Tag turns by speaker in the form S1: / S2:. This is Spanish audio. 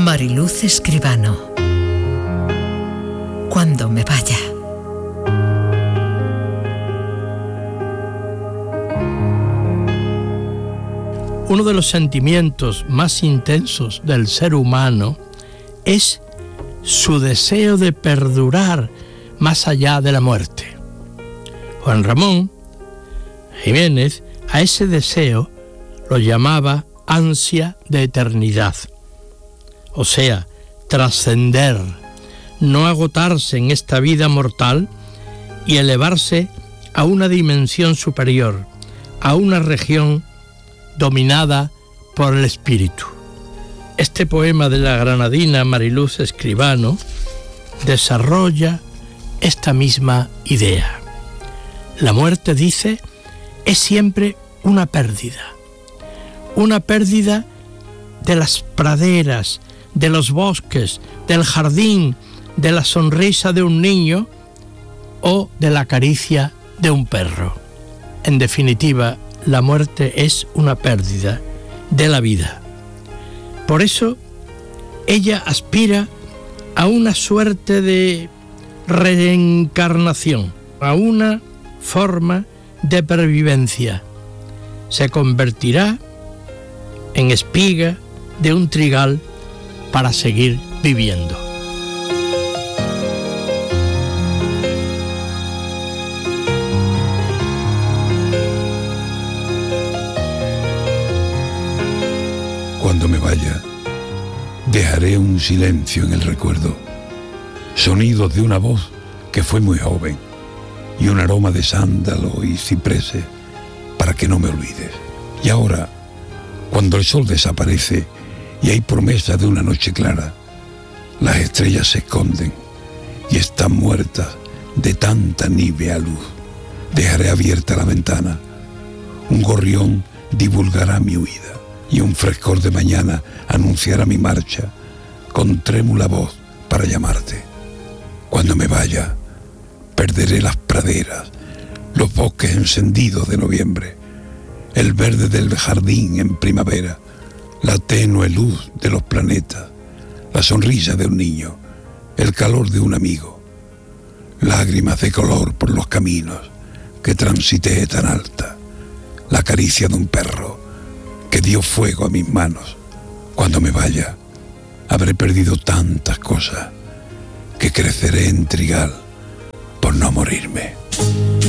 S1: Mariluz Escribano. Cuando me vaya.
S2: Uno de los sentimientos más intensos del ser humano es su deseo de perdurar más allá de la muerte. Juan Ramón Jiménez a ese deseo lo llamaba ansia de eternidad, o sea, trascender, no agotarse en esta vida mortal y elevarse a una dimensión superior, a una región dominada por el espíritu. Este poema de la granadina Mariluz Escribano desarrolla esta misma idea. La muerte, dice, es siempre una pérdida de las praderas, de los bosques, del jardín, de la sonrisa de un niño o de la caricia de un perro. En definitiva, la muerte es una pérdida de la vida. Por eso, ella aspira a una suerte de reencarnación, a una forma de pervivencia. Se convertirá en espiga de un trigal para seguir viviendo.
S3: Cuando me vaya, dejaré un silencio en el recuerdo, sonidos de una voz que fue muy joven y un aroma de sándalo y cipreses para que no me olvides. Y ahora, cuando el sol desaparece y hay promesa de una noche clara, las estrellas se esconden y están muertas de tanta nívea luz. Dejaré abierta la ventana, un gorrión divulgará mi huida y un frescor de mañana anunciará mi marcha con trémula voz para llamarte. Cuando me vaya, perderé las praderas, los bosques encendidos de noviembre, el verde del jardín en primavera, la tenue luz de los planetas, la sonrisa de un niño, el calor de un amigo, lágrimas de color por los caminos que transité tan alta, la caricia de un perro que dio fuego a mis manos. Cuando me vaya, habré perdido tantas cosas que creceré en trigal por no morirme.